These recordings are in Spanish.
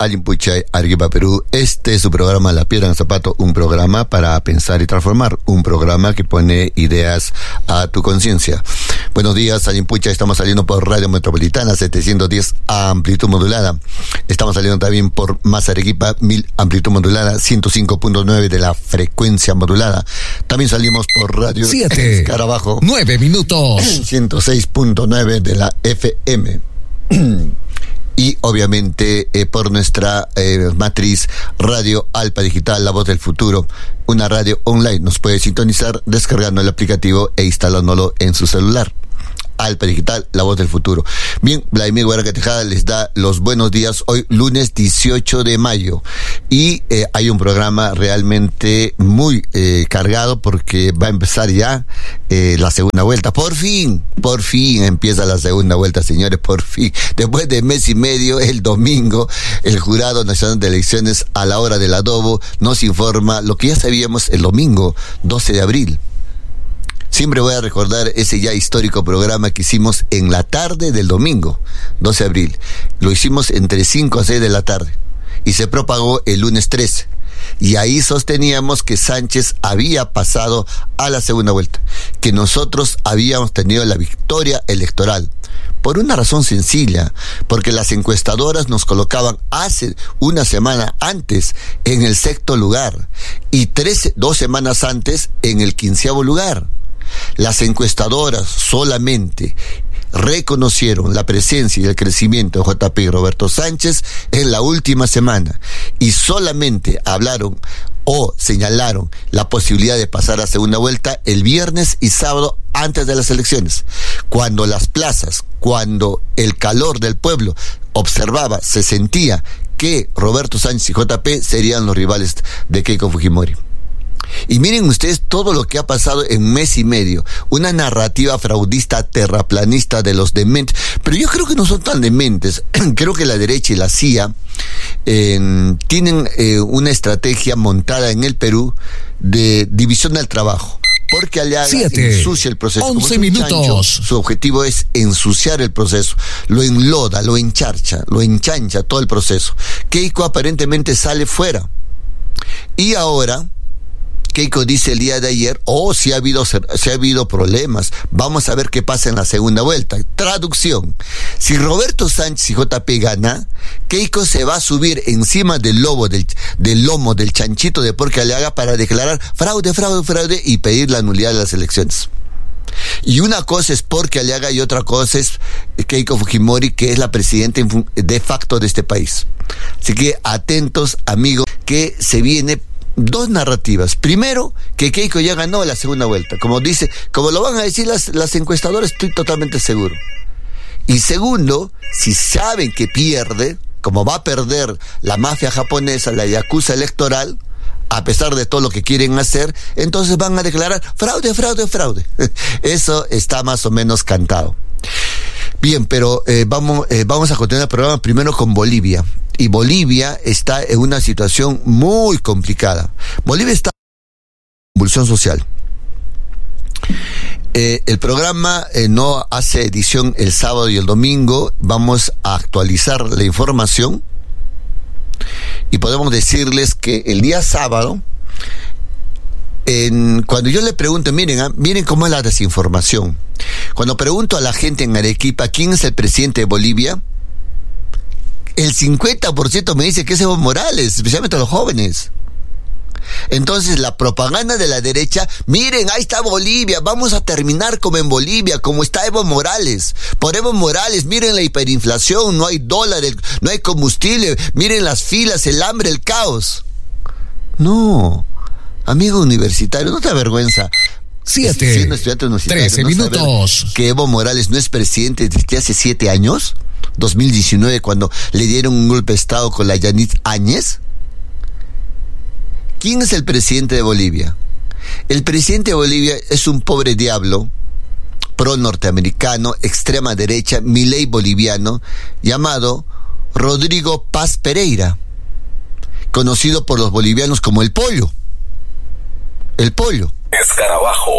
Allinpuchay, Arequipa, Perú. Este es su programa La Piedra en el Zapato, un programa para pensar y transformar, un programa que pone ideas a tu conciencia. Buenos días, Allinpuchay, estamos saliendo por Radio Metropolitana 710 amplitud modulada. Estamos saliendo también por Más Arequipa 1000 amplitud modulada, 105.9 de la frecuencia modulada. También salimos por Radio 7, Escarabajo 9 minutos, 106.9 de la FM. Y obviamente por nuestra matriz Radio Alpa Digital, la voz del futuro, una radio online. Nos puede sintonizar descargando el aplicativo e instalándolo en su celular. Alpa Digital, la voz del futuro. Bien, Vladimir Huerga Tejada les da los buenos días hoy, lunes 18 de mayo. Y hay un programa realmente muy cargado porque va a empezar ya la segunda vuelta. Por fin empieza la segunda vuelta, señores, por fin. Después de mes y medio, el domingo, el Jurado Nacional de Elecciones, a la hora del adobo, nos informa lo que ya sabíamos el domingo, 12 de abril. Siempre voy a recordar ese ya histórico programa que hicimos en la tarde del domingo, 12 de abril. Lo hicimos entre 5 a 6 de la tarde y se propagó el lunes 13. Y ahí sosteníamos que Sánchez había pasado a la segunda vuelta, que nosotros habíamos tenido la victoria electoral. Por una razón sencilla, porque las encuestadoras nos colocaban hace una semana antes en el 6º lugar y 2 semanas antes en el 15º lugar. Las encuestadoras solamente reconocieron la presencia y el crecimiento de JP y Roberto Sánchez en la última semana y solamente hablaron o señalaron la posibilidad de pasar a segunda vuelta el viernes y sábado antes de las elecciones, cuando las plazas, cuando el calor del pueblo observaba, se sentía que Roberto Sánchez y JP serían los rivales de Keiko Fujimori. Y miren ustedes todo lo que ha pasado en mes y medio, una narrativa fraudista, terraplanista de los dementes, pero yo creo que no son tan dementes. Creo que la derecha y la CIA tienen una estrategia montada en el Perú de división del trabajo. Porque Aliaga ensucia el proceso. 11 minutos. Chancho, su objetivo es ensuciar el proceso. Lo enloda, lo encharcha, lo enchancha todo el proceso. Keiko aparentemente sale fuera. Y ahora Keiko dice el día de ayer, sí ha habido problemas, vamos a ver qué pasa en la segunda vuelta. Traducción: si Roberto Sánchez y JP gana, Keiko se va a subir encima del lomo del chanchito de Porque Aliaga para declarar fraude y pedir la nulidad de las elecciones. Y una cosa es Porque Aliaga y otra cosa es Keiko Fujimori, que es la presidenta de facto de este país. Así que atentos, amigos, que se viene dos narrativas. Primero, que Keiko ya ganó la segunda vuelta, como lo van a decir las encuestadoras, estoy totalmente seguro. Y segundo, si saben que pierde, como va a perder la mafia japonesa, la yakuza electoral, a pesar de todo lo que quieren hacer, entonces van a declarar fraude. Eso está más o menos cantado. Bien, pero vamos a continuar el programa primero con Bolivia. Y Bolivia está en una situación muy complicada. Bolivia está en convulsión social. El programa no hace edición el sábado y el domingo. Vamos a actualizar la información y podemos decirles que el día sábado, cuando yo le pregunto, miren cómo es la desinformación. Cuando pregunto a la gente en Arequipa quién es el presidente de Bolivia, el 50% me dice que es Evo Morales, especialmente los jóvenes. Entonces la propaganda de la derecha, miren, ahí está Bolivia, vamos a terminar como en Bolivia, como está Evo Morales. Por Evo Morales, miren la hiperinflación, no hay dólares, no hay combustible, miren las filas, el hambre, el caos. No, amigo universitario, no te avergüenza. 7, 13 minutos. Que Evo Morales no es presidente desde hace 7 años, 2019, cuando le dieron un golpe de estado con la Yanit Áñez. ¿Quién es el presidente de Bolivia? El presidente de Bolivia es un pobre diablo, pro norteamericano, extrema derecha, Milei boliviano, llamado Rodrigo Paz Pereira, conocido por los bolivianos como el Pollo. El Pollo. Escarabajo.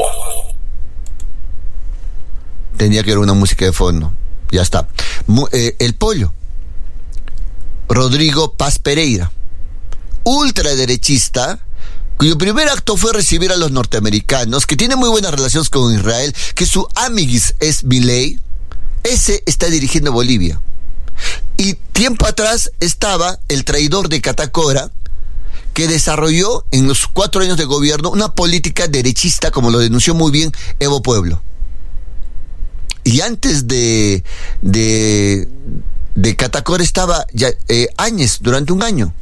Tenía que haber una música de fondo. Ya está. El Pollo. Rodrigo Paz Pereira, ultraderechista, cuyo primer acto fue recibir a los norteamericanos, que tiene muy buenas relaciones con Israel, que su amiguis es Milei. Ese está dirigiendo Bolivia. Y tiempo atrás estaba el traidor de Catacora, que desarrolló en los 4 años de gobierno una política derechista, como lo denunció muy bien Evo Pueblo. Y antes de Catacora estaba ya, Áñez durante un año.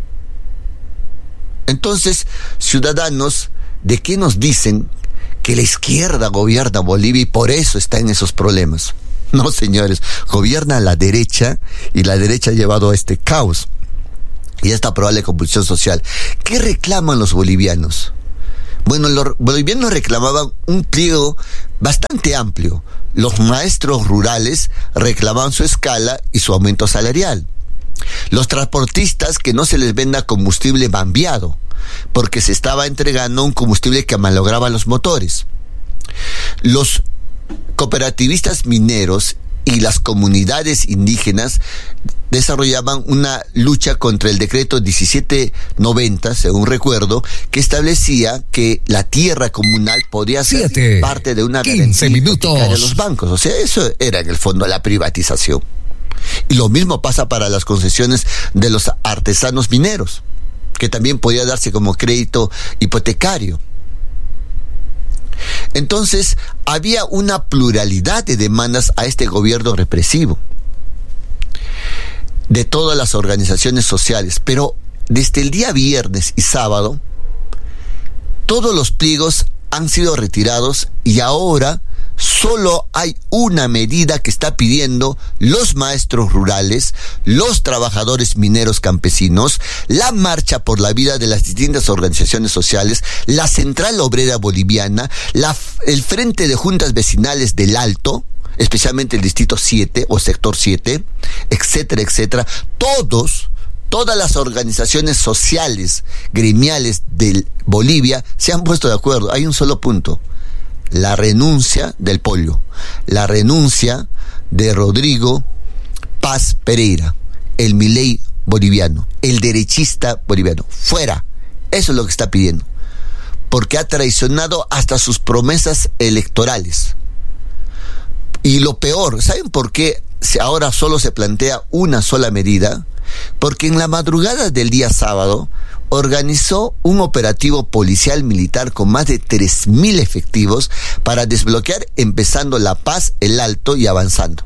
Entonces, ciudadanos, ¿de qué nos dicen que la izquierda gobierna Bolivia y por eso está en esos problemas? No, señores, gobierna la derecha y la derecha ha llevado a este caos y a esta probable convulsión social. ¿Qué reclaman los bolivianos? Bueno, los bolivianos reclamaban un pliego bastante amplio. Los maestros rurales reclamaban su escala y su aumento salarial. Los transportistas, que no se les venda combustible bambiado, porque se estaba entregando un combustible que malograba los motores. Los cooperativistas mineros y las comunidades indígenas desarrollaban una lucha contra el decreto 1790, según recuerdo, que establecía que la tierra comunal podía ser parte de una garantía hipotecaria de los bancos. O sea, eso era en el fondo la privatización. Y lo mismo pasa para las concesiones de los artesanos mineros, que también podía darse como crédito hipotecario. Entonces, había una pluralidad de demandas a este gobierno represivo de todas las organizaciones sociales, pero desde el día viernes y sábado, todos los pliegos han sido retirados y ahora solo hay una medida que está pidiendo los maestros rurales, los trabajadores mineros campesinos, la Marcha por la Vida de las distintas organizaciones sociales, la Central Obrera Boliviana, el Frente de Juntas Vecinales del Alto, especialmente el Distrito 7 o Sector 7, etcétera, etcétera. Todas las organizaciones sociales, gremiales de Bolivia se han puesto de acuerdo. Hay un solo punto: la renuncia del Pollo, la renuncia de Rodrigo Paz Pereira, el Milei boliviano, el derechista boliviano. Fuera. Eso es lo que está pidiendo. Porque ha traicionado hasta sus promesas electorales. Y lo peor, ¿saben por qué ahora solo se plantea una sola medida? Porque en la madrugada del día sábado organizó un operativo policial militar con más de 3,000 efectivos para desbloquear, empezando La Paz, El Alto y avanzando.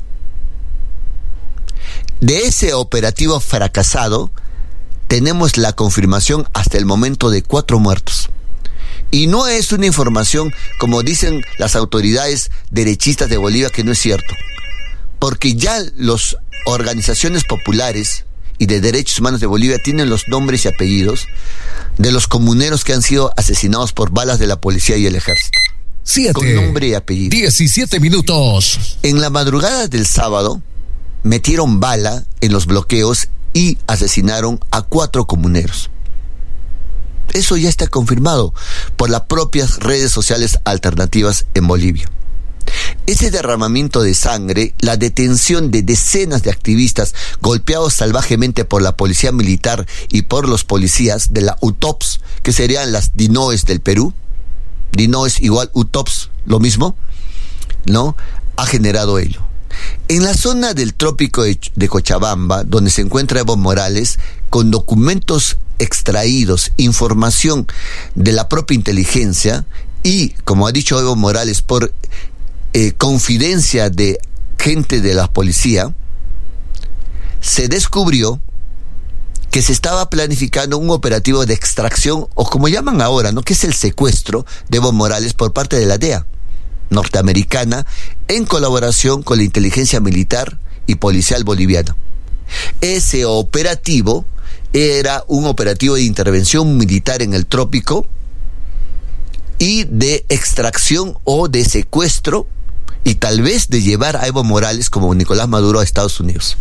De ese operativo fracasado, tenemos la confirmación hasta el momento de 4 muertos. Y no es una información, como dicen las autoridades derechistas de Bolivia, que no es cierto. Porque ya las organizaciones populares y de derechos humanos de Bolivia tienen los nombres y apellidos de los comuneros que han sido asesinados por balas de la policía y el ejército. 7, con nombre y apellido. 17 minutos. En la madrugada del sábado, metieron bala en los bloqueos y asesinaron a 4 comuneros. Eso ya está confirmado por las propias redes sociales alternativas en Bolivia. Ese derramamiento de sangre, la detención de decenas de activistas golpeados salvajemente por la policía militar y por los policías de la UTOPS, que serían las DINOES del Perú, DINOES igual UTOPS, lo mismo, ¿no? Ha generado ello. En la zona del trópico de Cochabamba, donde se encuentra Evo Morales, con documentos extraídos, información de la propia inteligencia y, como ha dicho Evo Morales, por confidencia de gente de la policía, se descubrió que se estaba planificando un operativo de extracción, o como llaman ahora, ¿no?, que es el secuestro de Evo Morales por parte de la DEA norteamericana, en colaboración con la inteligencia militar y policial boliviana. Ese operativo era un operativo de intervención militar en el trópico y de extracción o de secuestro, y tal vez de llevar a Evo Morales como Nicolás Maduro a Estados Unidos.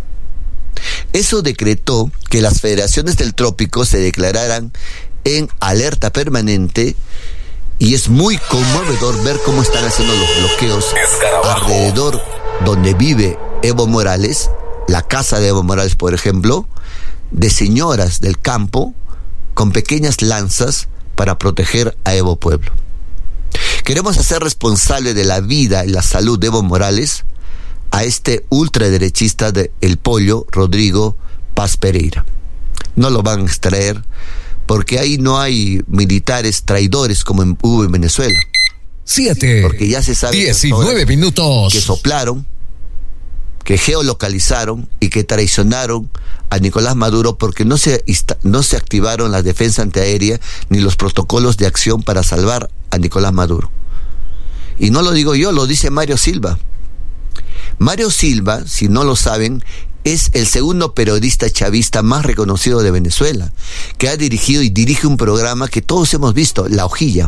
Eso decretó que las federaciones del trópico se declararan en alerta permanente, y es muy conmovedor ver cómo están haciendo los bloqueos alrededor donde vive Evo Morales, la casa de Evo Morales, por ejemplo, de señoras del campo con pequeñas lanzas para proteger a Evo Pueblo. Queremos hacer responsable de la vida y la salud de Evo Morales a este ultraderechista de El Pollo, Rodrigo Paz Pereira. No lo van a extraer porque ahí no hay militares traidores como hubo en Venezuela. 7. Porque ya se sabe 19 minutos. Que soplaron, que geolocalizaron y que traicionaron a Nicolás Maduro porque no se activaron la defensa antiaérea ni los protocolos de acción para salvar a Nicolás Maduro. Y no lo digo yo, lo dice Mario Silva. Mario Silva, si no lo saben, es el segundo periodista chavista más reconocido de Venezuela, que ha dirigido y dirige un programa que todos hemos visto, La Hojilla.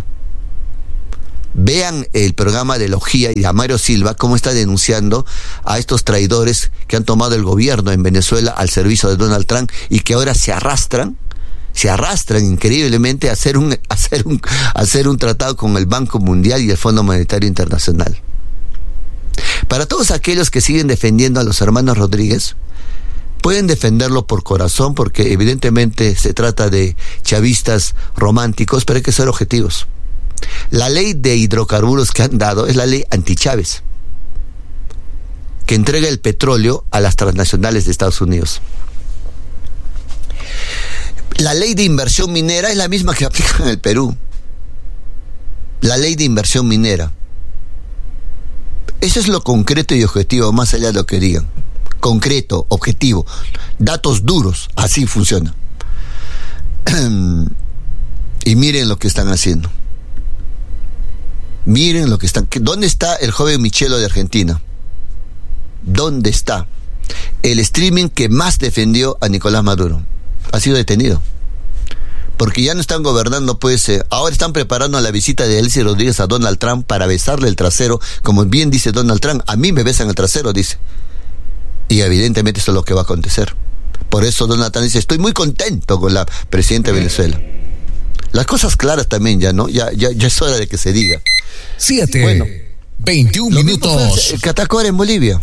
Vean el programa de La Hojilla y a Mario Silva cómo está denunciando a estos traidores que han tomado el gobierno en Venezuela al servicio de Donald Trump y que ahora se arrastran increíblemente a hacer un tratado con el Banco Mundial y el Fondo Monetario Internacional. Para todos aquellos que siguen defendiendo a los hermanos Rodríguez, pueden defenderlo por corazón, porque evidentemente se trata de chavistas románticos, pero hay que ser objetivos. La ley de hidrocarburos que han dado es la ley anti-Chávez, que entrega el petróleo a las transnacionales de Estados Unidos. La ley de inversión minera es la misma que aplica en el Perú. La ley de inversión minera. Eso es lo concreto y objetivo, más allá de lo que digan. Concreto, objetivo, datos duros, así funciona. Y miren lo que están haciendo. Miren lo que están... ¿Dónde está el joven Michelo de Argentina? ¿Dónde está? El streaming que más defendió a Nicolás Maduro ha sido detenido. Porque ya no están gobernando, pues ahora están preparando la visita de Delcy Rodríguez a Donald Trump para besarle el trasero, como bien dice Donald Trump, a mí me besan el trasero, dice. Y evidentemente eso es lo que va a acontecer. Por eso Donald Trump dice, estoy muy contento con la presidenta de Venezuela. Las cosas claras también ya, ¿no? Ya es hora de que se diga. 7. Bueno, 21 minutos. El Catacora en Bolivia.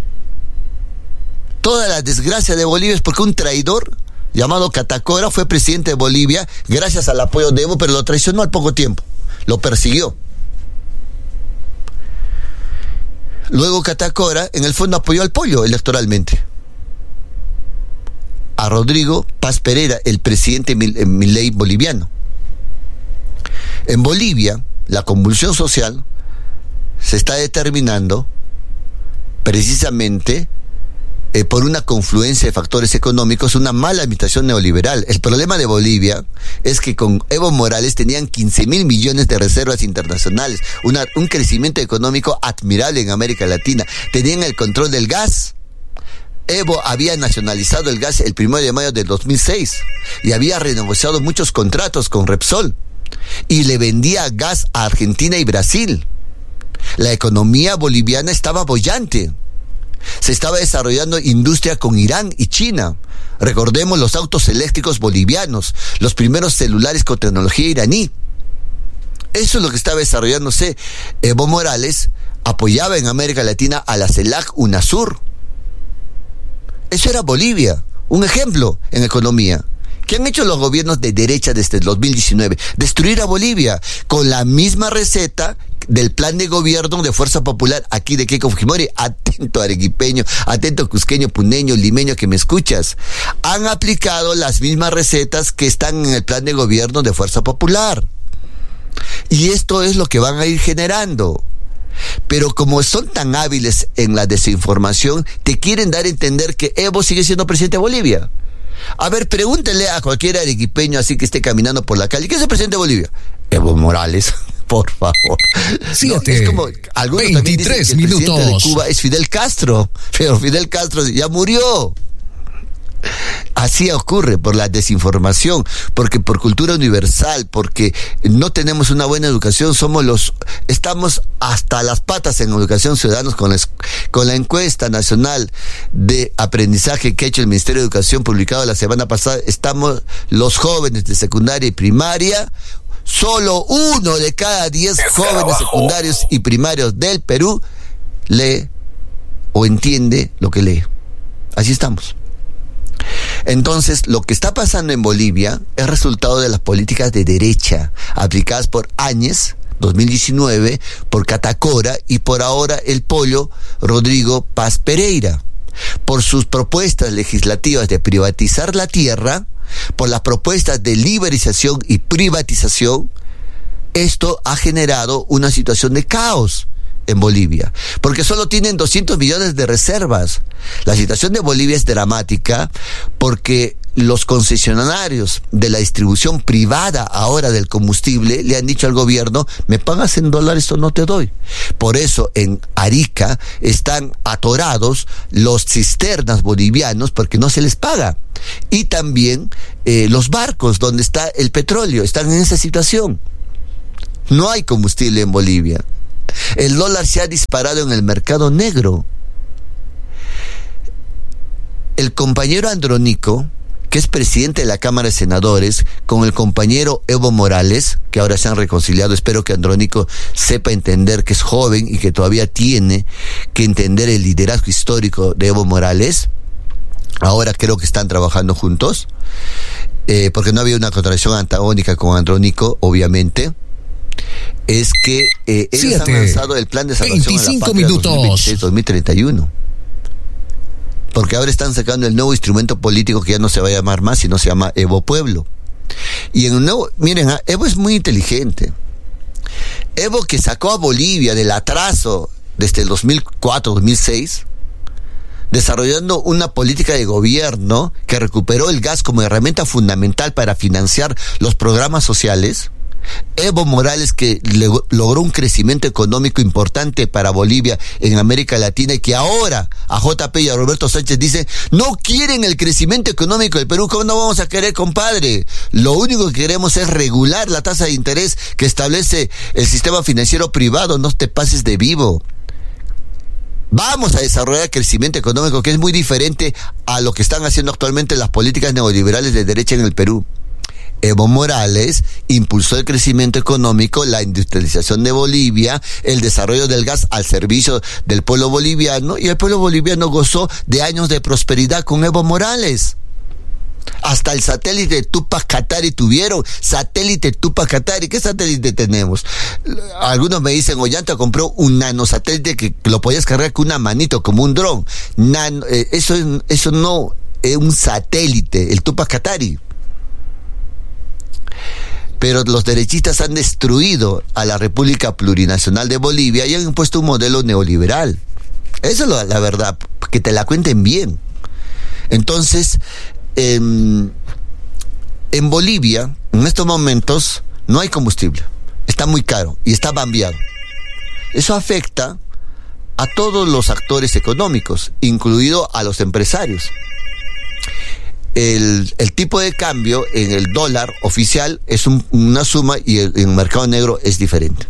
Toda la desgracia de Bolivia es porque un traidor llamado Catacora fue presidente de Bolivia gracias al apoyo de Evo, pero lo traicionó al poco tiempo. Lo persiguió. Luego Catacora, en el fondo, apoyó al Pollo electoralmente. A Rodrigo Paz Pereira, el presidente Milei boliviano. En Bolivia, la convulsión social se está determinando precisamente por una confluencia de factores económicos, una mala administración neoliberal. El problema de Bolivia es que con Evo Morales tenían 15,000 millones de reservas internacionales, un crecimiento económico admirable en América Latina. Tenían el control del gas. Evo había nacionalizado el gas el 1 de mayo del 2006 y había renegociado muchos contratos con Repsol y le vendía gas a Argentina y Brasil. La economía boliviana estaba boyante. Se estaba desarrollando industria con Irán y China. Recordemos los autos eléctricos bolivianos, los primeros celulares con tecnología iraní. Eso es lo que estaba desarrollándose. Evo Morales apoyaba en América Latina a la CELAC UNASUR. Eso era Bolivia, un ejemplo en economía. ¿Qué han hecho los gobiernos de derecha desde el 2019? Destruir a Bolivia con la misma receta del plan de gobierno de Fuerza Popular aquí de Keiko Fujimori. Atento arequipeño, atento cusqueño, puneño, limeño que me escuchas. Han aplicado las mismas recetas que están en el plan de gobierno de Fuerza Popular. Y esto es lo que van a ir generando. Pero como son tan hábiles en la desinformación, te quieren dar a entender que Evo sigue siendo presidente de Bolivia. A ver, pregúntele a cualquier arequipeño así que esté caminando por la calle, ¿qué es el presidente de Bolivia? Evo Morales, por favor. 7. No, es como, algunos 23 también dicen que el minutos. presidente de Cuba es Fidel Castro, pero Fidel Castro ya murió. Así ocurre por la desinformación, porque por cultura universal, porque no tenemos una buena educación, estamos hasta las patas en educación ciudadanos con la encuesta nacional de aprendizaje que ha hecho el Ministerio de Educación publicado la semana pasada. Estamos los jóvenes de secundaria y primaria, solo 1 de cada 10 jóvenes secundarios y primarios del Perú lee o entiende lo que lee. Así estamos. Entonces, lo que está pasando en Bolivia es resultado de las políticas de derecha aplicadas por Áñez, 2019, por Catacora y por ahora el pollo Rodrigo Paz Pereira. Por sus propuestas legislativas de privatizar la tierra, por las propuestas de liberalización y privatización, esto ha generado una situación de caos en Bolivia, porque solo tienen 200 millones de reservas. La situación de Bolivia es dramática porque los concesionarios de la distribución privada ahora del combustible le han dicho al gobierno, me pagas en dólares o no te doy. Por eso en Arica están atorados los cisternas bolivianos porque no se les paga. Y también los barcos donde está el petróleo están en esa situación. No hay combustible en Bolivia. El dólar se ha disparado en el mercado negro. El compañero Andrónico, que es presidente de la Cámara de Senadores, con el compañero Evo Morales, que ahora se han reconciliado, espero que Andrónico sepa entender que es joven y que todavía tiene que entender el liderazgo histórico de Evo Morales. Ahora creo que están trabajando juntos, porque no había una contradicción antagónica con Andrónico, obviamente. Es que ellos han lanzado el plan de salvación a la patria 2026-2031. Porque ahora están sacando el nuevo instrumento político que ya no se va a llamar más, sino se llama Evo Pueblo. Y en un nuevo, miren, Evo es muy inteligente. Evo, que sacó a Bolivia del atraso desde el 2004-2006, desarrollando una política de gobierno que recuperó el gas como herramienta fundamental para financiar los programas sociales. Evo Morales, que logró un crecimiento económico importante para Bolivia en América Latina, y que ahora a JP y a Roberto Sánchez dicen, no quieren el crecimiento económico del Perú. ¿Cómo no vamos a querer, compadre? Lo único que queremos es regular la tasa de interés que establece el sistema financiero privado. No te pases de vivo. Vamos a desarrollar crecimiento económico, que es muy diferente a lo que están haciendo actualmente las políticas neoliberales de derecha en el Perú. Evo Morales impulsó el crecimiento económico, la industrialización de Bolivia, el desarrollo del gas al servicio del pueblo boliviano, y el pueblo boliviano gozó de años de prosperidad con Evo Morales. Hasta el satélite Tupac Katari tuvieron. Satélite Tupac Katari. ¿Qué satélite tenemos? Algunos me dicen, Ollanta compró un nanosatélite que lo podías cargar con una manito, como un dron. Eso no es un satélite, el Tupac Katari. Pero los derechistas han destruido a la República Plurinacional de Bolivia y han impuesto un modelo neoliberal. Esa es la verdad, que te la cuenten bien. Entonces, en Bolivia, en estos momentos, no hay combustible. Está muy caro y está bambeado. Eso afecta a todos los actores económicos, incluido a los empresarios. El tipo de cambio en el dólar oficial es una suma y en el mercado negro es diferente.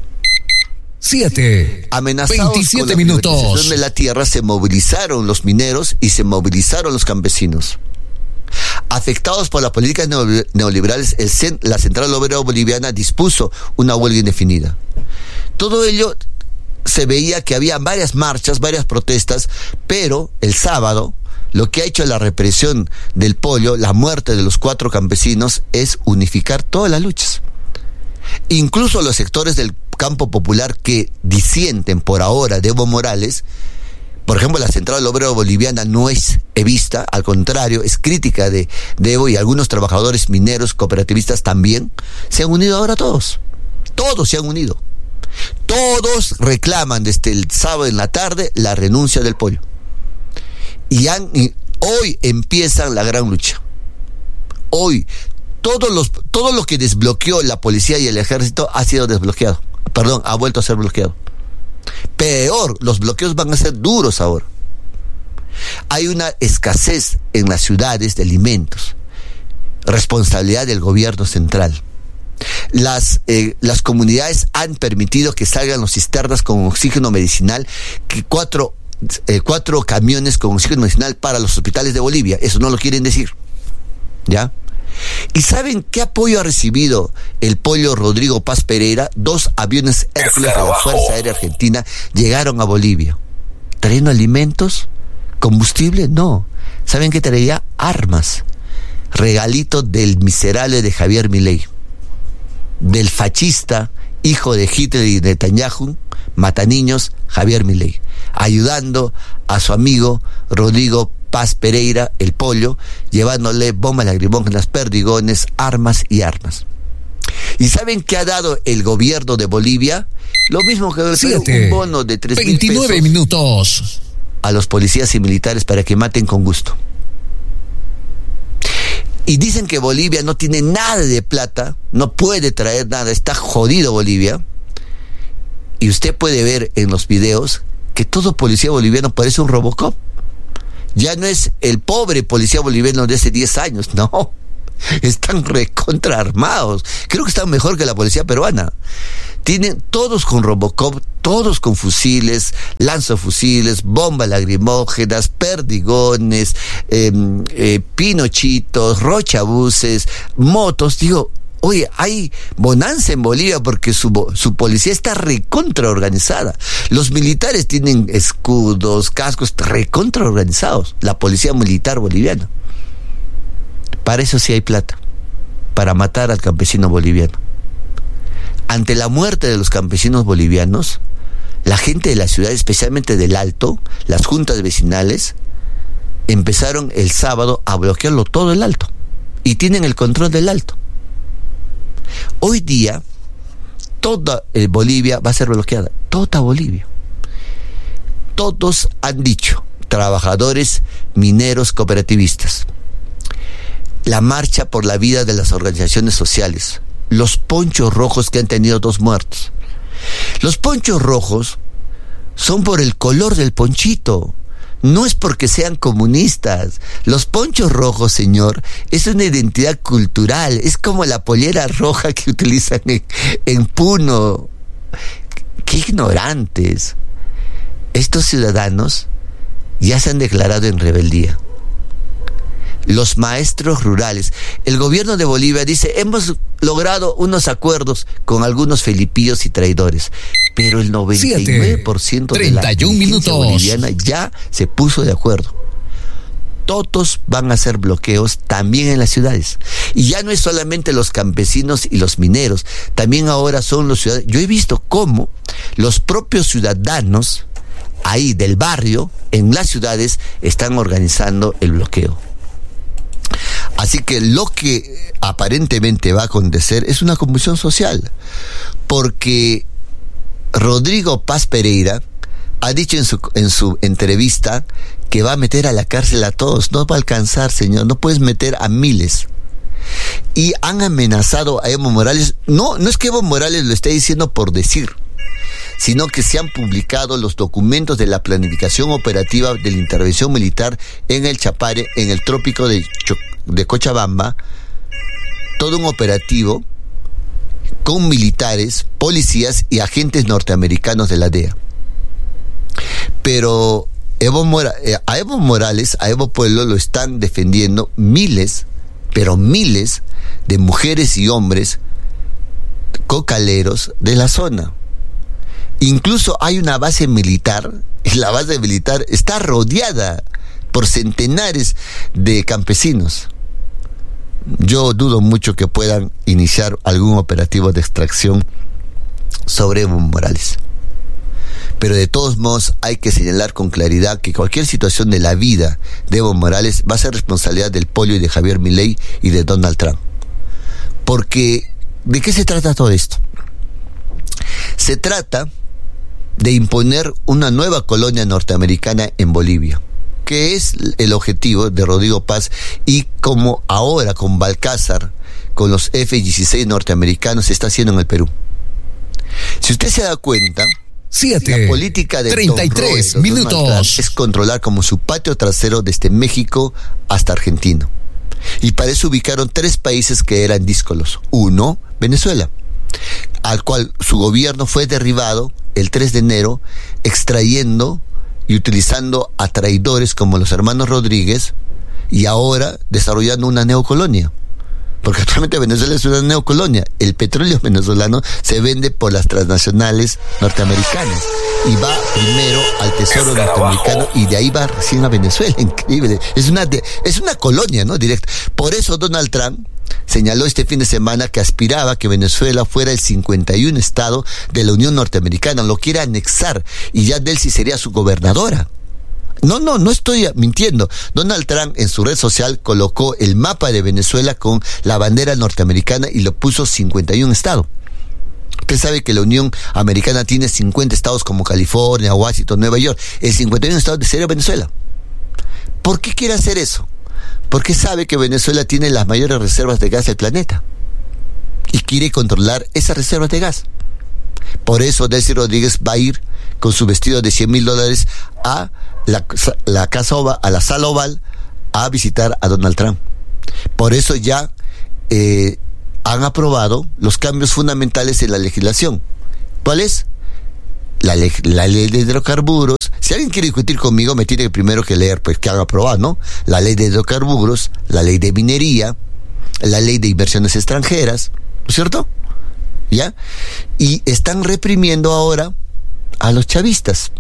7. Amenazados 27 con la minutos. privatización de la tierra, se movilizaron los mineros y se movilizaron los campesinos. Afectados por las políticas neoliberales, la Central Obrera Boliviana dispuso una huelga indefinida. Todo ello se veía que había varias marchas, varias protestas, pero el sábado lo que ha hecho la represión del pollo, la muerte de los 4 campesinos, es unificar todas las luchas. Incluso los sectores del campo popular que disienten por ahora de Evo Morales, por ejemplo, la Central Obrera Boliviana no es evista, al contrario, es crítica de Evo, y algunos trabajadores mineros, cooperativistas también, se han unido ahora todos. Todos se han unido. Todos reclaman desde el sábado en la tarde la renuncia del pollo. Y hoy empieza la gran lucha. Hoy, todo lo que desbloqueó la policía y el ejército ha sido desbloqueado. Perdón, ha vuelto a ser bloqueado. Peor, los bloqueos van a ser duros ahora. Hay una escasez en las ciudades de alimentos. Responsabilidad del gobierno central. Las comunidades han permitido que salgan los cisternas con oxígeno medicinal, que 4 camiones con oxígeno medicinal para los hospitales de Bolivia. Eso no lo quieren decir, ¿ya? ¿Y saben qué apoyo ha recibido el pollo Rodrigo Paz Pereira? 2 aviones Hércules de la Fuerza Aérea Argentina llegaron a Bolivia. ¿Trayendo alimentos? ¿Combustible? No. ¿Saben qué traía? Armas. Regalito del miserable de Javier Milei, del fascista, hijo de Hitler y Netanyahu, mataniños, Javier Milei, ayudando a su amigo Rodrigo Paz Pereira, el pollo, llevándole bombas lacrimógenas, perdigones, armas y armas. ¿Y saben qué ha dado el gobierno de Bolivia? Lo mismo que el Perú, un bono de 3.000 pesos minutos a los policías y militares para que maten con gusto. Y dicen que Bolivia no tiene nada de plata, no puede traer nada, está jodido Bolivia. Y usted puede ver en los videos que todo policía boliviano parece un Robocop. Ya no es el pobre policía boliviano de hace 10 años, no. Están recontra armados. Creo que están mejor que la policía peruana. Tienen todos con Robocop, todos con fusiles, lanzafusiles, bombas lacrimógenas, perdigones, pinochitos, rochabuses, motos. Digo, oye, hay bonanza en Bolivia porque su policía está recontra organizada. Los militares tienen escudos, cascos recontra organizados. La policía militar boliviana. Para eso sí hay plata, para matar al campesino boliviano. Ante la muerte de los campesinos bolivianos, la gente de la ciudad, especialmente del Alto, las juntas vecinales, empezaron el sábado a bloquearlo todo el Alto. Y tienen el control del Alto. Hoy día, toda Bolivia va a ser bloqueada. Toda Bolivia. Todos han dicho, trabajadores, mineros, cooperativistas. La marcha por la vida de las organizaciones sociales. Los ponchos rojos que han tenido 2 muertos. Los ponchos rojos son por el color del ponchito. No es porque sean comunistas. Los ponchos rojos, señor, es una identidad cultural. Es como la pollera roja que utilizan en Puno. ¡Qué ignorantes! Estos ciudadanos ya se han declarado en rebeldía. Los maestros rurales. El gobierno de Bolivia dice, hemos logrado unos acuerdos con algunos felipillos y traidores. Pero el 99% de la inteligencia boliviana ya se puso de acuerdo. Todos van a hacer bloqueos también en las ciudades. Y ya no es solamente los campesinos y los mineros, también ahora son los ciudadanos. Yo he visto cómo los propios ciudadanos ahí del barrio, en las ciudades, están organizando el bloqueo. Así que lo que aparentemente va a acontecer es una convulsión social, porque Rodrigo Paz Pereira ha dicho en su entrevista que va a meter a la cárcel a todos. No va a alcanzar, señor, no puedes meter a miles. Y han amenazado a Evo Morales. No es que Evo Morales lo esté diciendo por decir, sino que se han publicado los documentos de la planificación operativa de la intervención militar en el Chapare, en el trópico de Cochabamba, todo un operativo con militares, policías y agentes norteamericanos de la DEA. Pero a Evo Morales, a Evo Pueblo lo están defendiendo miles, pero miles de mujeres y hombres cocaleros de la zona. Incluso hay una base militar, y la base militar está rodeada por centenares de campesinos. Yo dudo mucho que puedan iniciar algún operativo de extracción sobre Evo Morales. Pero de todos modos hay que señalar con claridad que cualquier situación de la vida de Evo Morales va a ser responsabilidad del Pollo y de Javier Milei y de Donald Trump. Porque, ¿de qué se trata todo esto? Se trata de imponer una nueva colonia norteamericana en Bolivia, que es el objetivo de Rodrigo Paz, y como ahora con Balcázar, con los F-16 norteamericanos, se está haciendo en el Perú. Si usted se da cuenta, la política de 33 minutos es controlar como su patio trasero desde México hasta Argentina. Y para eso ubicaron 3 países que eran díscolos. 1, Venezuela, al cual su gobierno fue derribado el 3 de enero, extrayendo y utilizando a traidores como los hermanos Rodríguez, y ahora desarrollando una neocolonia. porque actualmente Venezuela es una neocolonia. El petróleo venezolano se vende por las transnacionales norteamericanas y va primero al tesoro norteamericano y de ahí va recién a Venezuela. Increíble. Es una colonia, ¿no? Directa. Por eso Donald Trump señaló este fin de semana que aspiraba que Venezuela fuera el 51 estado de la Unión Norteamericana. Lo quiere anexar y ya Delcy sería su gobernadora. No estoy mintiendo. Donald Trump en su red social colocó el mapa de Venezuela con la bandera norteamericana y lo puso 51 estados. Usted sabe que la Unión Americana tiene 50 estados como California, Washington, Nueva York. El 51 estado sería Venezuela. ¿Por qué quiere hacer eso? Porque sabe que Venezuela tiene las mayores reservas de gas del planeta y quiere controlar esas reservas de gas. Por eso Delcy Rodríguez va a ir con su vestido de $100,000 a la sala oval a visitar a Donald Trump. Por eso ya han aprobado los cambios fundamentales en la legislación. ¿Cuál es? La ley de hidrocarburos. Si alguien quiere discutir conmigo, me tiene primero que leer, pues, que han aprobado, ¿no? La ley de hidrocarburos, la ley de minería, la ley de inversiones extranjeras, ¿no es cierto? ¿Ya? Y están reprimiendo ahora a los chavistas.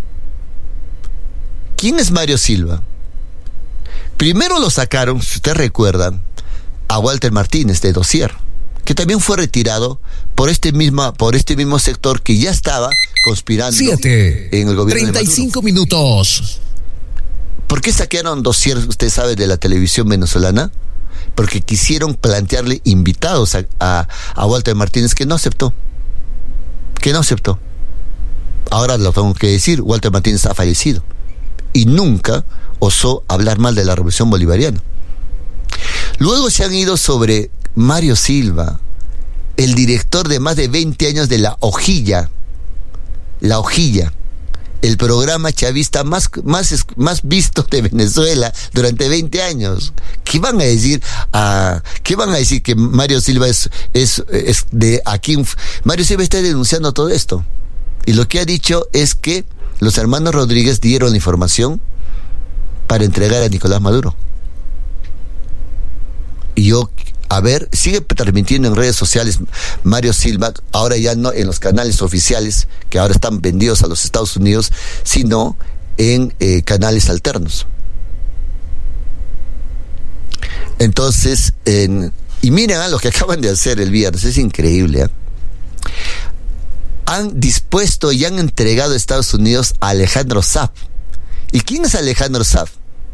¿Quién es Mario Silva? Primero lo sacaron, si ustedes recuerdan, a Walter Martínez de Dossier, que también fue retirado por este mismo sector que ya estaba conspirando en el gobierno 35 minutos. ¿Por qué saquearon Dossier, usted sabe, de la televisión venezolana? Porque quisieron plantearle invitados a Walter Martínez, que no aceptó. Ahora lo tengo que decir, Walter Martínez ha fallecido y nunca osó hablar mal de la revolución bolivariana. Luego se han ido sobre Mario Silva, el director de más de 20 años de La Hojilla, el programa chavista más visto de Venezuela durante 20 años. ¿Qué van a decir que Mario Silva es de aquí? Mario Silva está denunciando todo esto. Y lo que ha dicho es que los hermanos Rodríguez dieron la información para entregar a Nicolás Maduro. Y sigue transmitiendo en redes sociales Mario Silva, ahora ya no en los canales oficiales, que ahora están vendidos a los Estados Unidos, sino en canales alternos. Entonces, y miren lo que acaban de hacer el viernes, es increíble. Han dispuesto y han entregado a Estados Unidos a Alejandro Saab. ¿Y quién es Alejandro Saab?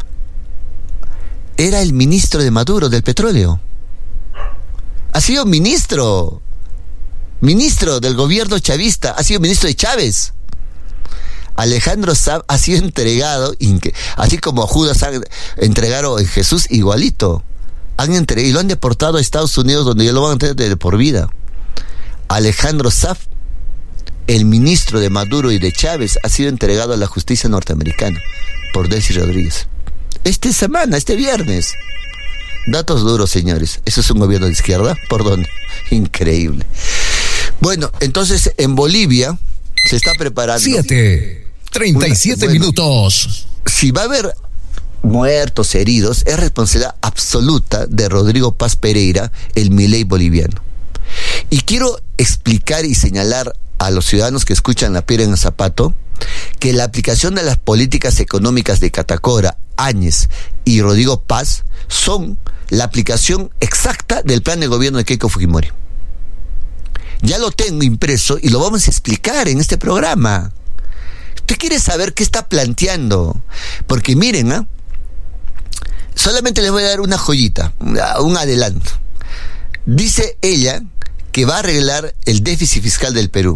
Era el ministro de Maduro del petróleo. Ha sido ministro del gobierno chavista, ha sido ministro de Chávez. Alejandro Saab ha sido entregado, así como a Judas entregaron a Jesús igualito. Y lo han deportado a Estados Unidos, donde ya lo van a tener de por vida. Alejandro Saab, el ministro de Maduro y de Chávez, ha sido entregado a la justicia norteamericana por Delcy Rodríguez. Este viernes. Datos duros, señores. ¿Eso es un gobierno de izquierda? ¿Por dónde? Increíble. Bueno, entonces en Bolivia se está preparando 37 minutos. Si va a haber muertos, heridos, es responsabilidad absoluta de Rodrigo Paz Pereira, el Milei boliviano. Y quiero explicar y señalar a los ciudadanos que escuchan La Piedra en el Zapato que la aplicación de las políticas económicas de Catacora, Áñez y Rodrigo Paz son la aplicación exacta del plan de gobierno de Keiko Fujimori. Ya lo tengo impreso y lo vamos a explicar en este programa. Usted quiere saber qué está planteando, porque miren, solamente les voy a dar una joyita, un adelanto. Dice ella que va a arreglar el déficit fiscal del Perú.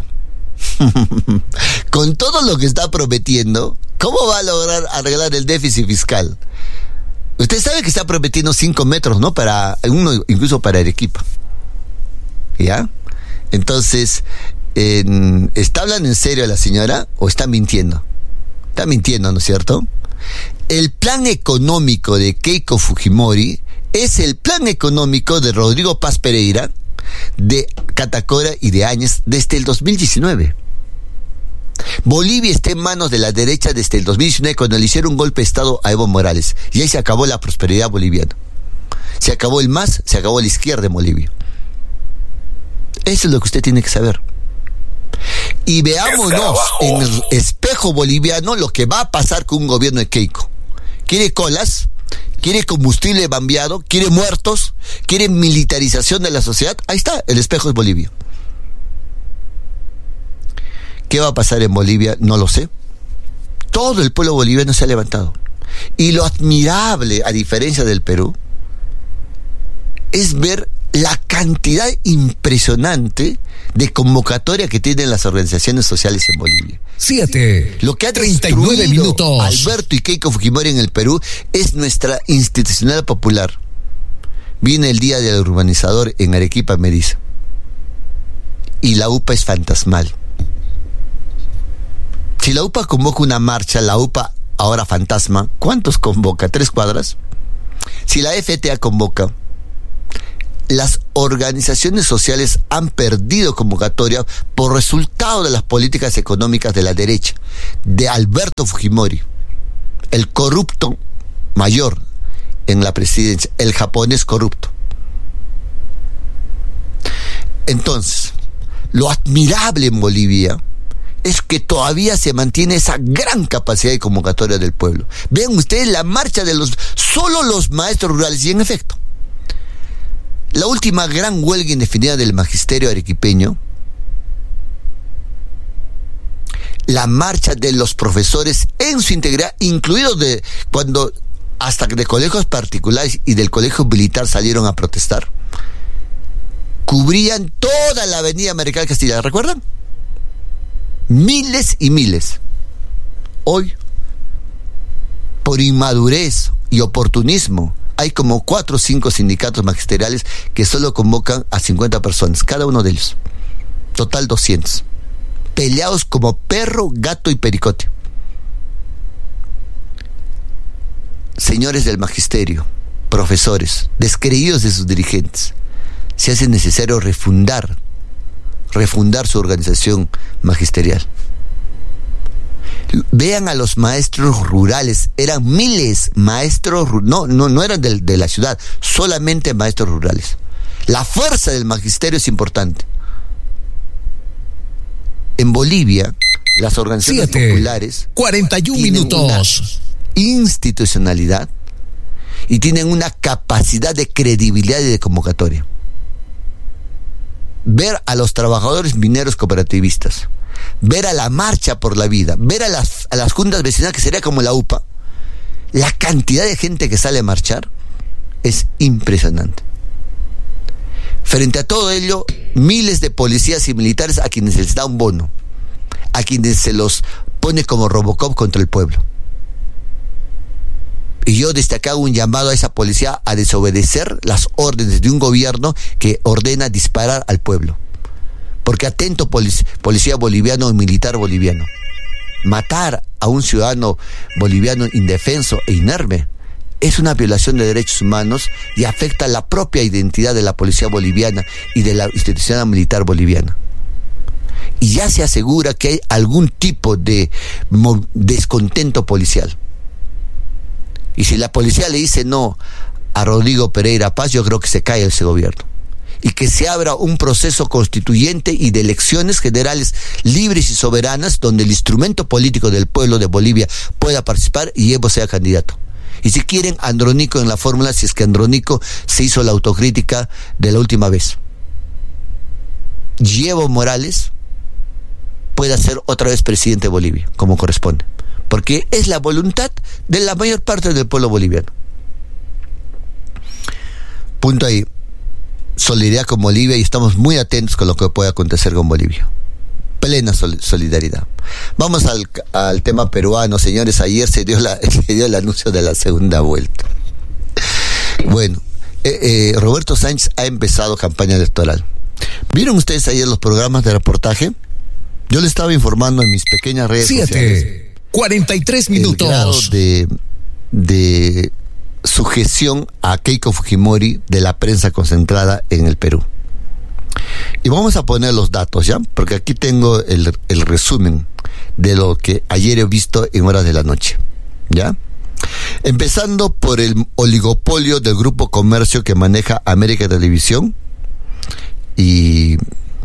Con todo lo que está prometiendo, ¿cómo va a lograr arreglar el déficit fiscal? Usted sabe que está prometiendo 5 metros, ¿no? Incluso para Arequipa. ¿Ya? Entonces, ¿está hablando en serio la señora o está mintiendo? Está mintiendo, ¿no es cierto? El plan económico de Keiko Fujimori es el plan económico de Rodrigo Paz Pereira, de Catacora y de Áñez desde el 2019. Bolivia está en manos de la derecha desde el 2019, cuando le hicieron un golpe de Estado a Evo Morales, y ahí se acabó la prosperidad boliviana. Se acabó el MAS, se acabó la izquierda en Bolivia. Eso es lo que usted tiene que saber. Y veámonos en el espejo boliviano lo que va a pasar con un gobierno de Keiko. ¿Quiere colas? ¿Quiere combustible bambeado? ¿Quiere muertos? ¿Quiere militarización de la sociedad? Ahí está, el espejo es Bolivia. ¿Qué va a pasar en Bolivia? No lo sé. Todo el pueblo boliviano se ha levantado. Y lo admirable, a diferencia del Perú, es ver la cantidad impresionante de convocatoria que tienen las organizaciones sociales en Bolivia. 7. Lo que ha 39 minutos. Alberto y Keiko Fujimori en el Perú es nuestra institucional popular. Viene el día del urbanizador en Arequipa, me dice. Y la UPA es fantasmal. Si la UPA convoca una marcha, la UPA ahora fantasma, ¿cuántos convoca? ¿3 cuadras? Si la FTA convoca, las organizaciones sociales han perdido convocatoria por resultado de las políticas económicas de la derecha, de Alberto Fujimori, el corrupto mayor en la presidencia, el japonés corrupto. Entonces, lo admirable en Bolivia es que todavía se mantiene esa gran capacidad de convocatoria del pueblo. Vean ustedes la marcha de solo los maestros rurales, y en efecto, la última gran huelga indefinida del magisterio arequipeño, la marcha de los profesores en su integridad, incluidos hasta de colegios particulares y del colegio militar salieron a protestar, cubrían toda la avenida Marechal Castilla, ¿recuerdan? Miles y miles. Hoy, por inmadurez y oportunismo, hay como 4 o 5 sindicatos magisteriales que solo convocan a 50 personas, cada uno de ellos. Total 200. Peleados como perro, gato y pericote. Señores del magisterio, profesores, descreídos de sus dirigentes, se hace necesario refundar su organización magisterial. Vean a los maestros rurales, eran miles maestros, no eran de la ciudad, solamente maestros rurales. La fuerza del magisterio es importante. En Bolivia, las organizaciones populares 41 minutos. Institucionalidad y tienen una capacidad de credibilidad y de convocatoria. Ver a los trabajadores mineros cooperativistas, ver a la marcha por la vida, ver a las juntas vecinales, que sería como la UPA, la cantidad de gente que sale a marchar es impresionante. Frente a todo ello, miles de policías y militares a quienes se les da un bono, a quienes se los pone como Robocop contra el pueblo. Y yo desde acá hago un llamado a esa policía a desobedecer las órdenes de un gobierno que ordena disparar al pueblo. Porque atento policía boliviano y militar boliviano, matar a un ciudadano boliviano indefenso e inerme es una violación de derechos humanos y afecta la propia identidad de la policía boliviana y de la institución militar boliviana. Y ya se asegura que hay algún tipo de descontento policial. Y si la policía le dice no a Rodrigo Pereira Paz, yo creo que se cae ese gobierno. Y que se abra un proceso constituyente y de elecciones generales libres y soberanas donde el instrumento político del pueblo de Bolivia pueda participar y Evo sea candidato. Y si quieren, Andrónico en la fórmula, si es que Andrónico se hizo la autocrítica de la última vez. Y Evo Morales pueda ser otra vez presidente de Bolivia, como corresponde. Porque es la voluntad de la mayor parte del pueblo boliviano. Punto ahí. Solidaridad con Bolivia y estamos muy atentos con lo que pueda acontecer con Bolivia. Plena solidaridad. Vamos al tema peruano, señores. Ayer se dio el anuncio de la segunda vuelta. Bueno, Roberto Sánchez ha empezado campaña electoral. ¿Vieron ustedes ayer los programas de reportaje? Yo les estaba informando en mis pequeñas redes sociales. 43 minutos. El grado de sujeción a Keiko Fujimori de la prensa concentrada en el Perú. Y vamos a poner los datos, ¿ya? Porque aquí tengo el resumen de lo que ayer he visto en horas de la noche, ¿ya? Empezando por el oligopolio del Grupo Comercio que maneja América Televisión y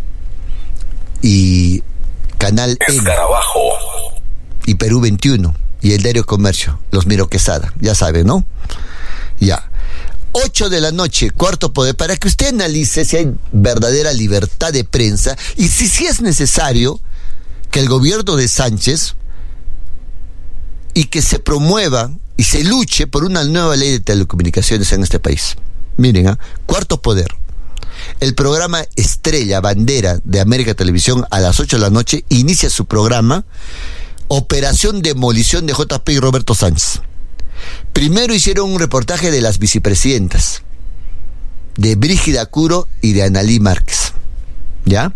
Canal N y Perú 21 y el Diario Comercio, los Miro Quesada, ya saben, ¿no? Ya. 8 de la noche, Cuarto Poder, para que usted analice si hay verdadera libertad de prensa y si es necesario que el gobierno de Sánchez y que se promueva y se luche por una nueva ley de telecomunicaciones en este país. Miren, Cuarto Poder, el programa estrella, bandera de América Televisión, a las 8 de la noche inicia su programa Operación Demolición de JP y Roberto Sánchez. Primero hicieron un reportaje de las vicepresidentas, de Brígida Curo y de Analí Márquez, ¿ya?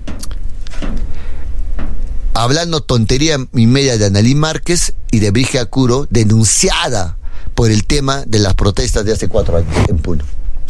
Hablando tontería y media de Analí Márquez y de Brígida Curo, denunciada por el tema de las protestas de hace 4 años en Puno.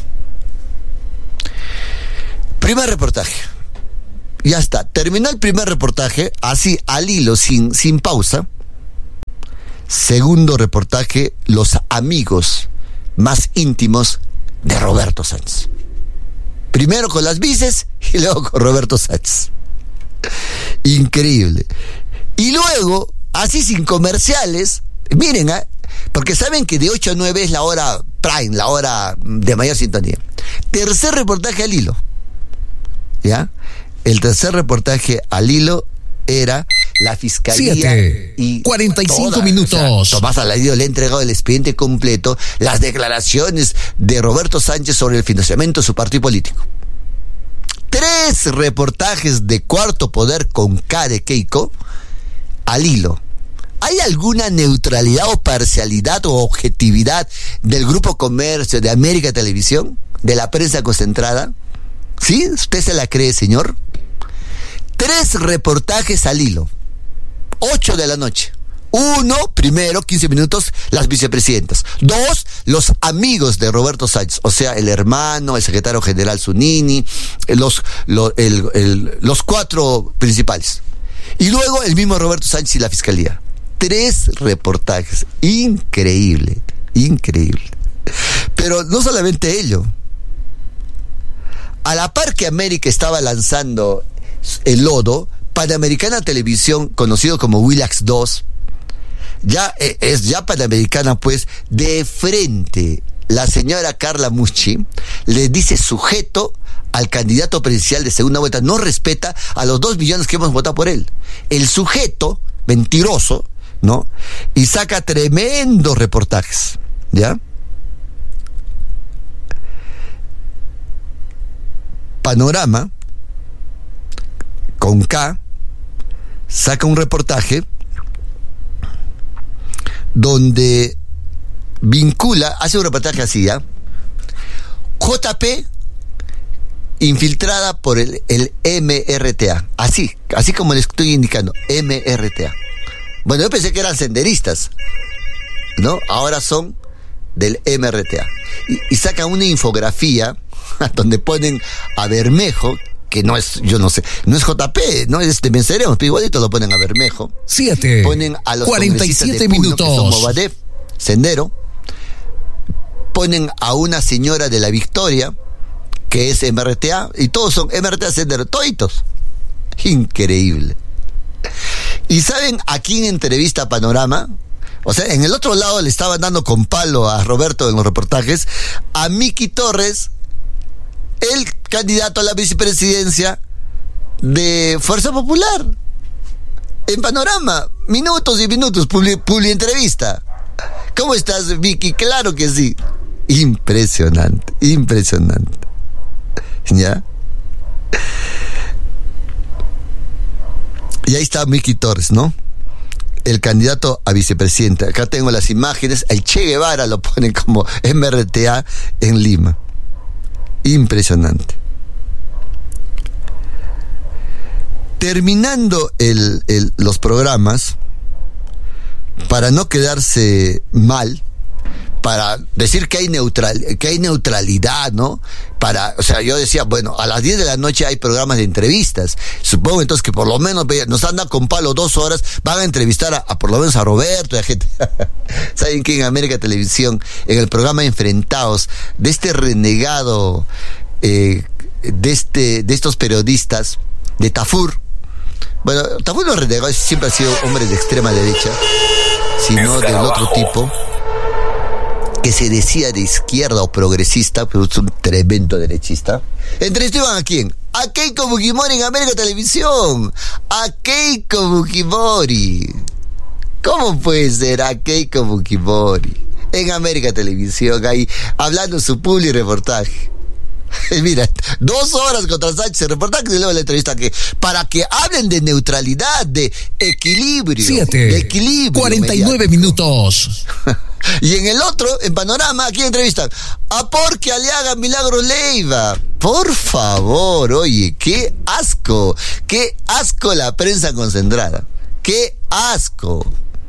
Primer reportaje. Ya está. Terminó el primer reportaje, así al hilo, sin pausa. Segundo reportaje, los amigos más íntimos de Roberto Sánchez. Primero con las vices y luego con Roberto Sánchez. Increíble. Y luego, así sin comerciales, miren, porque saben que de 8 a 9 es la hora prime, la hora de mayor sintonía. Tercer reportaje al hilo. ¿Ya? El tercer reportaje al hilo era la fiscalía 7 y 45 minutos. O sea, Tomás Aladillo le ha entregado el expediente completo, las declaraciones de Roberto Sánchez sobre el financiamiento de su partido político. 3 reportajes de Cuarto Poder con K de Keiko al hilo. ¿Hay alguna neutralidad o parcialidad o objetividad del Grupo Comercio, de América Televisión, de la prensa concentrada? ¿Sí? ¿Usted se la cree, señor? 3 reportajes al hilo. 8 de la noche. 1, primero, 15 minutos, las vicepresidentas. 2, los amigos de Roberto Sánchez, o sea, el hermano, el secretario general Zunini, los 4 principales. Y luego el mismo Roberto Sánchez y la fiscalía. 3 reportajes. Increíble, increíble. Pero no solamente ello. A la par que América estaba lanzando el lodo, Panamericana Televisión, conocido como Willax 2, es Panamericana, pues, de frente. La señora Carla Muschi le dice sujeto al candidato presidencial de segunda vuelta, no respeta a los 2 millones que hemos votado por él. El sujeto, mentiroso, ¿no? Y saca tremendos reportajes, ¿ya? Panorama, con K, saca un reportaje donde vincula, hace un reportaje así, ¿ya? JP infiltrada por el MRTA, así como les estoy indicando, MRTA. Bueno, yo pensé que eran senderistas, ¿no? Ahora son del MRTA. Y sacan una infografía donde ponen a Bermejo, que no es, yo no sé, no es JP, no es de Venceremos, pero igualito lo ponen a Bermejo. 7, ponen a los 47 minutos. Que son Movadef, Sendero. Ponen a una señora de La Victoria, que es MRTA, y todos son MRTA, Sendero, toditos. Increíble. ¿Y saben a quién entrevista Panorama? O sea, en el otro lado le estaban dando con palo a Roberto en los reportajes, a Miki Torres, el candidato a la vicepresidencia de Fuerza Popular. En Panorama, minutos y minutos, publi entrevista. ¿Cómo estás, Vicky? Claro que sí. Impresionante, impresionante. ¿Ya? Y ahí está Miki Torres, ¿no? El candidato a vicepresidente. Acá tengo las imágenes. El Che Guevara lo ponen como MRTA en Lima. Impresionante. Terminando los programas, para no quedarse mal, para decir que hay neutralidad, ¿no? O sea, yo decía, bueno, a las 10 de la noche hay programas de entrevistas. Supongo entonces que por lo menos nos andan con palo 2 horas, van a entrevistar a por lo menos a Roberto y a gente. ¿Saben qué? En América Televisión, en el programa Enfrentados, de este renegado, de estos periodistas, de Tafur. Bueno, Tafur no es renegado, siempre ha sido hombre de extrema derecha, sino del otro tipo, que se decía de izquierda o progresista, pero es un tremendo derechista. ¿Entrevistaban a quién? A Keiko Fujimori en América Televisión. A Keiko Fujimori. ¿Cómo puede ser a Keiko Fujimori en América Televisión, ahí hablando su publi reportaje? Mira, 2 horas contra Sánchez el reportaje y luego la entrevista para que hablen de neutralidad, de equilibrio. 7, de equilibrio 49 mediático. Minutos. Y en el otro, en Panorama, aquí entrevistan a Porque Aliaga Milagros Leiva. Por favor, oye, qué asco la prensa concentrada. Qué asco.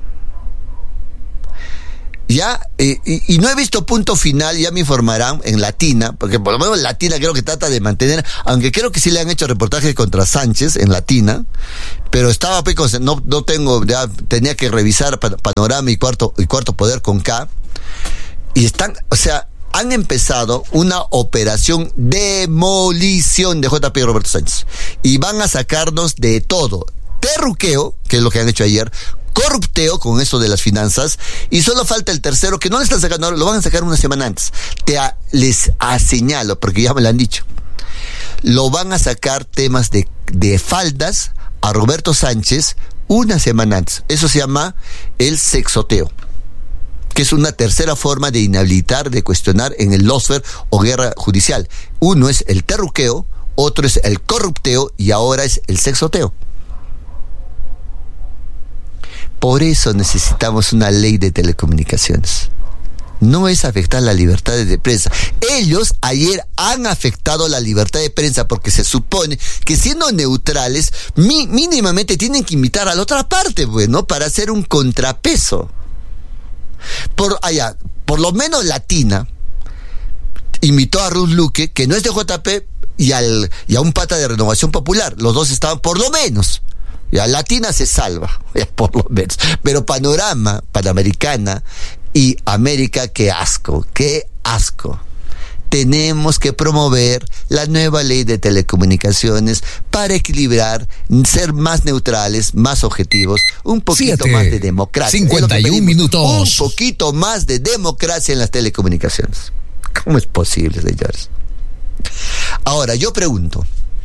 Ya, y no he visto Punto Final, ya me informarán en Latina, porque por lo menos Latina creo que trata de mantener, aunque creo que sí le han hecho reportajes contra Sánchez en Latina, pero estaba no tengo, ya tenía que revisar Panorama y Cuarto Poder con K, y han empezado una operación demolición de JP Roberto Sánchez, y van a sacarnos de todo, terruqueo, que es lo que han hecho ayer, corrupteo con eso de las finanzas, y solo falta el tercero, que no le están sacando ahora, lo van a sacar una semana antes. Les señalo, porque ya me lo han dicho. Lo van a sacar temas de faldas a Roberto Sánchez una semana antes. Eso se llama el sexoteo, que es una tercera forma de inhabilitar, de cuestionar en el lawfare o guerra judicial. Uno es el terruqueo, otro es el corrupteo y ahora es el sexoteo. Por eso necesitamos una ley de telecomunicaciones. No es afectar la libertad de prensa. Ellos ayer han afectado la libertad de prensa porque se supone que siendo neutrales, mínimamente tienen que invitar a la otra parte, pues, ¿no? Para hacer un contrapeso. Por lo menos Latina invitó a Ruth Luque, que no es de JP, y a un pata de Renovación Popular. Los dos estaban por lo menos. Ya Latina se salva, ya por lo menos. Pero Panorama, Panamericana y América, qué asco. Tenemos que promover la nueva ley de telecomunicaciones para equilibrar, ser más neutrales, más objetivos, un poquito más de democracia. 51 minutos. Un poquito más de democracia en las telecomunicaciones. ¿Cómo es posible, señores? Ahora, yo pregunto.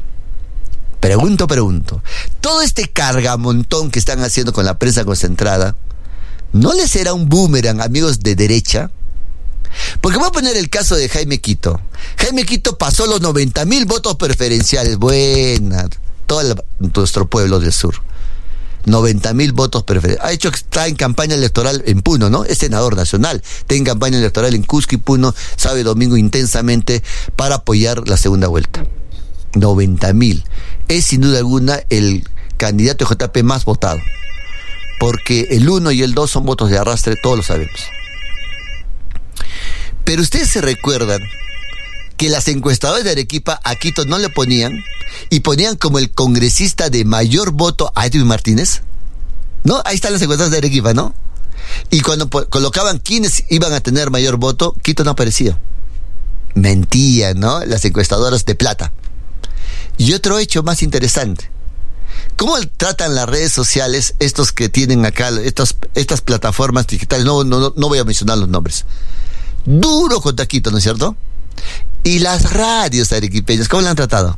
Todo este cargamontón que están haciendo con la prensa concentrada, ¿no les será un boomerang, amigos de derecha? Porque voy a poner el caso de Jaime Quito. Jaime Quito pasó los 90,000 votos preferenciales. Buena, todo nuestro pueblo del sur. 90,000 votos preferenciales. Está en campaña electoral en Puno, ¿no? Es senador nacional. Está en campaña electoral en Cusco y Puno, sábado y domingo intensamente para apoyar la segunda vuelta. 90,000. Es sin duda alguna el candidato de JP más votado, porque el 1 y el 2 son votos de arrastre, todos lo sabemos. Pero ustedes se recuerdan que las encuestadoras de Arequipa a Quito no le ponían, y ponían como el congresista de mayor voto a Edwin Martínez, ¿no? Ahí están las encuestadoras de Arequipa, ¿no? Y cuando colocaban quiénes iban a tener mayor voto, Quito no aparecía. Mentían, ¿no? Las encuestadoras de plata. Y otro hecho más interesante. ¿Cómo tratan las redes sociales estos que tienen acá, estas plataformas digitales? No voy a mencionar los nombres. Duro contra Quito, ¿no es cierto? Y las radios arequipeñas, ¿cómo la han tratado?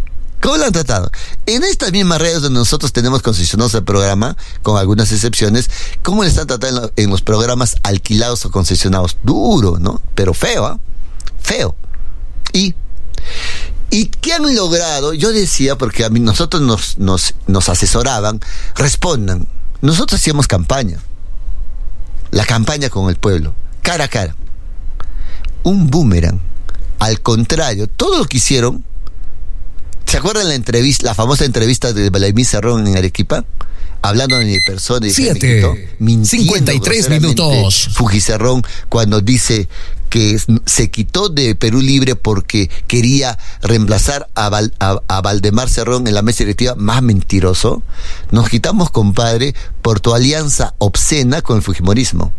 En estas mismas redes donde nosotros tenemos concesionados el programa, con algunas excepciones, ¿cómo le están tratando en los programas alquilados o concesionados? Duro, ¿no? Pero feo, ¿eh? Feo. ¿Y qué han logrado? Yo decía, porque a mí nosotros nos asesoraban, respondan. Nosotros hacíamos campaña. La campaña con el pueblo, cara a cara. Un boomerang. Al contrario, todo lo que hicieron ¿Se acuerdan la famosa entrevista de Vladimir Cerrón en Arequipa? Hablando de mi persona y 53 minutos. Fujicerrón, cuando dice que se quitó de Perú Libre porque quería reemplazar a Valdemar Cerrón en la mesa directiva. Más mentiroso. Nos quitamos, compadre, por tu alianza obscena con el fujimorismo.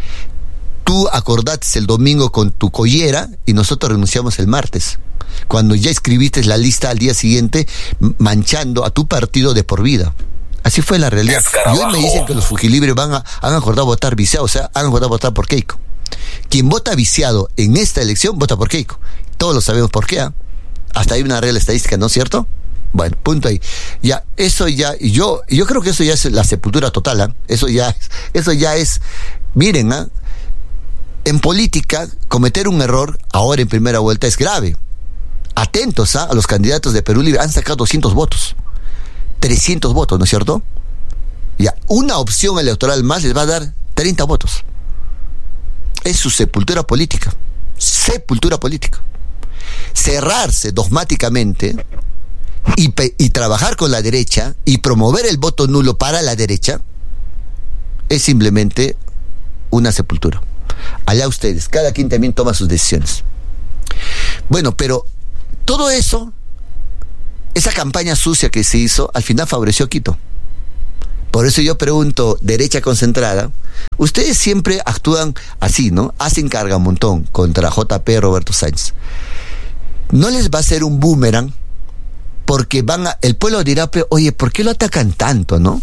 Tú acordaste el domingo con tu collera y nosotros renunciamos el martes, cuando ya escribiste la lista al día siguiente manchando a tu partido de por vida. Así fue la realidad. Y hoy me dicen que los fujilibres han acordado votar viciado, o sea, han acordado votar por Keiko. Quien vota viciado en esta elección vota por Keiko. Todos lo sabemos por qué. Hasta hay una regla estadística, ¿no es cierto? Bueno, punto ahí. Ya, eso ya, yo creo que eso ya es la sepultura total. Eso ya es, miren, en política, cometer un error ahora en primera vuelta es grave. Atentos a los candidatos de Perú Libre, han sacado 200 votos. 300 votos, ¿no es cierto? Ya, una opción electoral más les va a dar 30 votos. Es su sepultura política. Sepultura política. Cerrarse dogmáticamente y trabajar con la derecha y promover el voto nulo para la derecha es simplemente una sepultura. Allá ustedes, cada quien también toma sus decisiones. Bueno, pero todo eso, esa campaña sucia que se hizo, al final favoreció a Quito. Por eso yo pregunto, derecha concentrada, ustedes siempre actúan así, ¿no? Hacen carga un montón contra JP Roberto Sáenz. ¿No les va a ser un boomerang? Porque el pueblo dirá, oye, ¿por qué lo atacan tanto, no?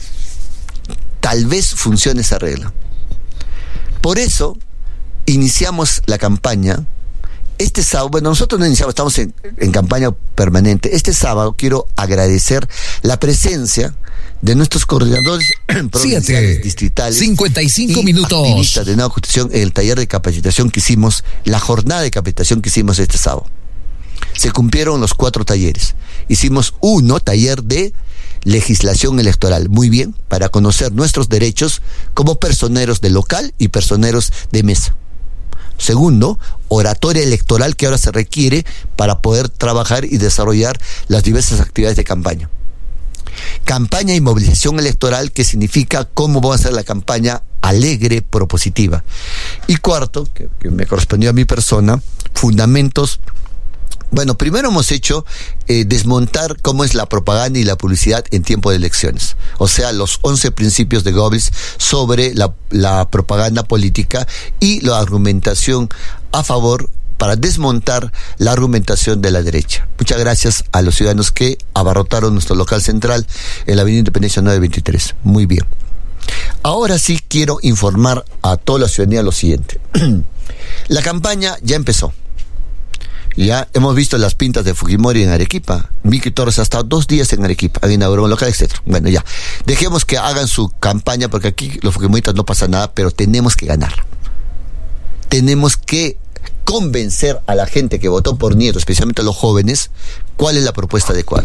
Tal vez funcione esa regla. Por eso iniciamos la campaña. Este sábado, bueno, nosotros no iniciamos, estamos en campaña permanente. Este sábado quiero agradecer la presencia de nuestros coordinadores provinciales, distritales, 55 y minutos. Activistas de Nueva Constitución en el taller de capacitación que hicimos, la jornada de capacitación que hicimos este sábado. Se cumplieron los 4 talleres. Hicimos taller de legislación electoral, muy bien, para conocer nuestros derechos como personeros de local y personeros de mesa. Segundo, oratoria electoral, que ahora se requiere para poder trabajar y desarrollar las diversas actividades de campaña. Campaña y movilización electoral, que significa cómo vamos a hacer la campaña alegre, propositiva. Y cuarto, que me correspondió a mi persona, fundamentos. Bueno, primero hemos hecho desmontar cómo es la propaganda y la publicidad en tiempo de elecciones. O sea, los 11 principios de Goebbels sobre la propaganda política y la argumentación a favor, para desmontar la argumentación de la derecha. Muchas gracias a los ciudadanos que abarrotaron nuestro local central en la Avenida Independencia 923. Muy bien. Ahora sí quiero informar a toda la ciudadanía lo siguiente. La campaña ya empezó. Ya hemos visto las pintas de Fujimori en Arequipa. Miki Torres ha estado 2 días en Arequipa, ha inaugurado un local, etc. Bueno, ya. Dejemos que hagan su campaña, porque aquí los fujimoristas no pasa nada, pero tenemos que ganar. Tenemos que convencer a la gente que votó por Nieto, especialmente a los jóvenes, cuál es la propuesta adecuada.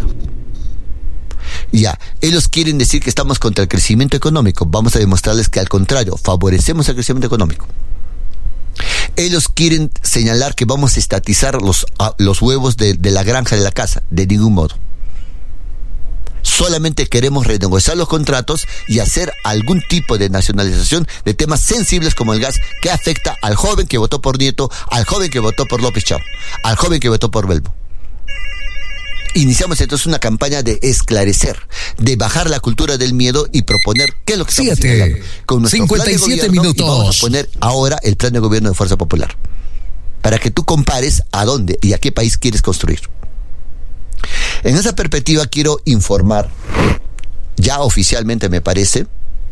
Ya, ellos quieren decir que estamos contra el crecimiento económico. Vamos a demostrarles que al contrario, favorecemos el crecimiento económico. Ellos quieren señalar que vamos a estatizar los huevos de la granja de la casa. De ningún modo. Solamente queremos renegociar los contratos y hacer algún tipo de nacionalización de temas sensibles como el gas, que afecta al joven que votó por Nieto, al joven que votó por López Chao, al joven que votó por Belmo. Iniciamos entonces una campaña de esclarecer, de bajar la cultura del miedo y proponer qué es lo que estamos haciendo con nuestro 57 plan de gobierno. minutos. Y vamos a poner ahora el plan de gobierno de Fuerza Popular, para que tú compares a dónde y a qué país quieres construir. En esa perspectiva quiero informar, ya oficialmente me parece,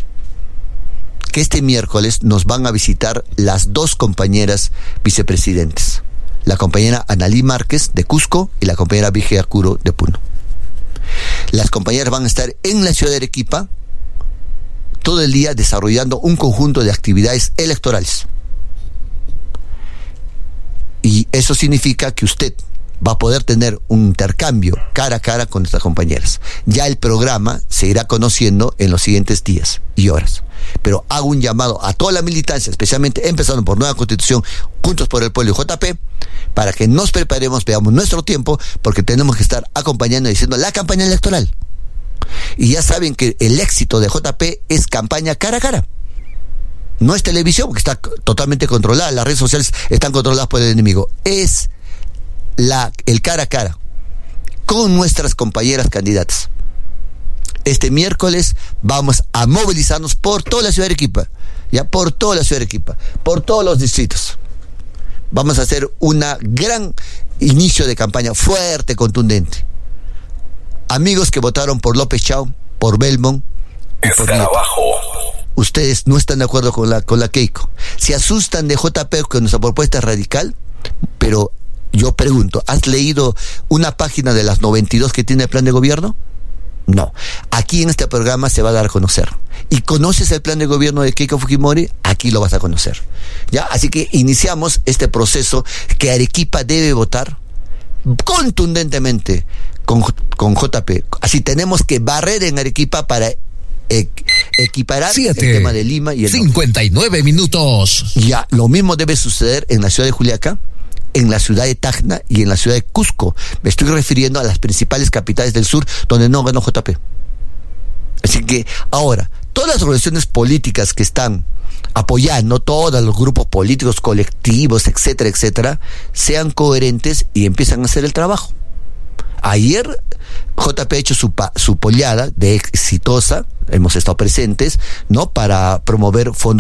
que este miércoles nos van a visitar las 2 compañeras vicepresidentes. La compañera Analí Márquez de Cusco y la compañera Vigea Curo de Puno. Las compañeras van a estar en la ciudad de Arequipa todo el día desarrollando un conjunto de actividades electorales. Y eso significa que usted va a poder tener un intercambio cara a cara con nuestras compañeras. Ya el programa se irá conociendo en los siguientes días y horas. Pero hago un llamado a toda la militancia, especialmente empezando por Nueva Constitución, Juntos por el Pueblo y JP, para que nos preparemos, veamos nuestro tiempo, porque tenemos que estar acompañando y diciendo la campaña electoral. Y ya saben que el éxito de JP es campaña cara a cara. No es televisión, porque está totalmente controlada, las redes sociales están controladas por el enemigo. Es el cara a cara con nuestras compañeras candidatas. Este miércoles vamos a movilizarnos por toda la ciudad de Arequipa, ya por toda la ciudad de Arequipa, por todos los distritos. Vamos a hacer una gran inicio de campaña fuerte, contundente. Amigos que votaron por López Chao, por Belmont, Escarabajo. Ustedes no están de acuerdo con la Keiko. Se asustan de JP, que nuestra propuesta es radical, pero yo pregunto, ¿has leído una página de las 92 que tiene el plan de gobierno? No. Aquí en este programa se va a dar a conocer. ¿Y conoces el plan de gobierno de Keiko Fujimori? Aquí lo vas a conocer. ¿Ya? Así que iniciamos este proceso que Arequipa debe votar contundentemente con JP. Así tenemos que barrer en Arequipa para equiparar el tema de Lima y el 59 minutos. Ya, lo mismo debe suceder en la ciudad de Juliaca, en la ciudad de Tacna y en la ciudad de Cusco. Me estoy refiriendo a las principales capitales del sur donde no ganó JP. Así que ahora, todas las organizaciones políticas que están apoyando, todos los grupos políticos, colectivos, etcétera, etcétera, sean coherentes y empiezan a hacer el trabajo. Ayer JP ha hecho su pollada de exitosa, hemos estado presentes, ¿no?, para promover fondos